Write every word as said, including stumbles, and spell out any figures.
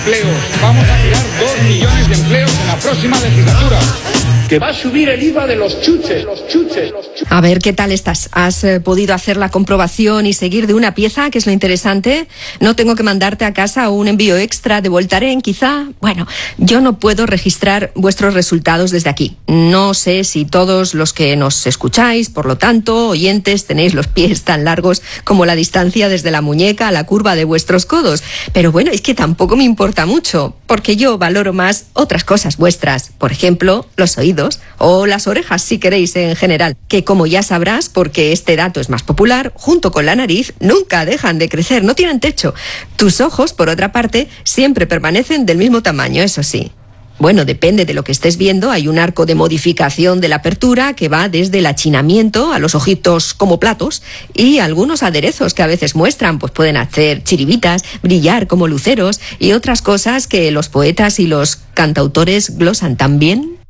Empleos. Vamos a crear dos millones de empleos en la próxima legislatura. Que va a subir el I V A de los chuches, los chuches, los chuches. A ver, ¿qué tal estás? ¿Has eh, podido hacer la comprobación y seguir de una pieza, que es lo interesante? ¿No tengo que mandarte a casa un envío extra de Voltaren, quizá? Bueno, yo no puedo registrar vuestros resultados desde aquí. No sé si todos los que nos escucháis, por lo tanto, oyentes, tenéis los pies tan largos como la distancia desde la muñeca a la curva de vuestros codos. Pero bueno, es que tampoco me importa mucho, porque yo valoro más otras cosas vuestras. Por ejemplo, los oídos. O las orejas, si queréis, en general, que como ya sabrás, porque este dato es más popular, junto con la nariz, nunca dejan de crecer, no tienen techo. Tus ojos, por otra parte, siempre permanecen del mismo tamaño, eso sí. Bueno, depende de lo que estés viendo, hay un arco de modificación de la apertura que va desde el achinamiento a los ojitos como platos y algunos aderezos que a veces muestran, pues pueden hacer chiribitas, brillar como luceros y otras cosas que los poetas y los cantautores glosan tan bien.